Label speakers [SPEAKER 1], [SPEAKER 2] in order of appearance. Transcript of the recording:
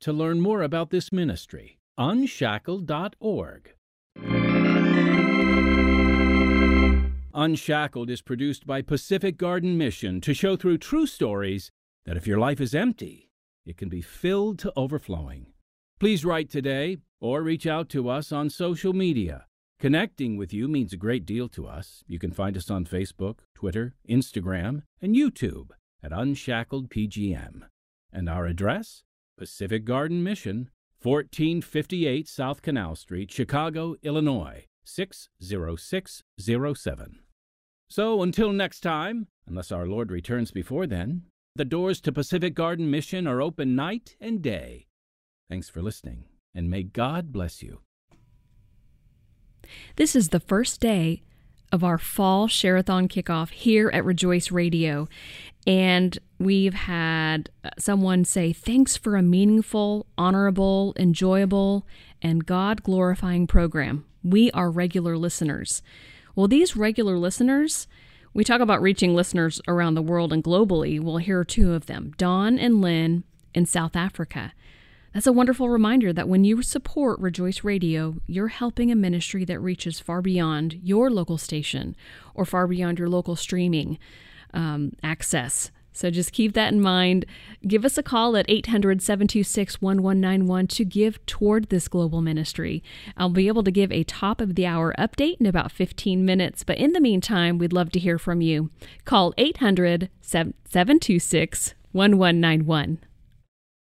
[SPEAKER 1] to learn more about this ministry. Unshackled.org. Unshackled is produced by Pacific Garden Mission to show through true stories that if your life is empty, it can be filled to overflowing. Please write today or reach out to us on social media. Connecting with you means a great deal to us. You can find us on Facebook, Twitter, Instagram, and YouTube at Unshackled PGM. And our address? Pacific Garden Mission, 1458 South Canal Street, Chicago, Illinois, 60607. So until next time, unless our Lord returns before then, the doors to Pacific Garden Mission are open night and day. Thanks for listening, and may God bless you.
[SPEAKER 2] This is the first day of our fall Share-a-thon kickoff here at Rejoice Radio. And we've had someone say, thanks for a meaningful, honorable, enjoyable, and God-glorifying program. We are regular listeners. Well, these regular listeners, we talk about reaching listeners around the world and globally. Well, here are two of them, Dawn and Lynn in South Africa. That's a wonderful reminder that when you support Rejoice Radio, you're helping a ministry that reaches far beyond your local station or far beyond your local streaming access. So just keep that in mind. Give us a call at 800-726-1191 to give toward this global ministry. I'll be able to give a top-of-the-hour update in about 15 minutes, but in the meantime, we'd love to hear from you. Call 800-726-1191.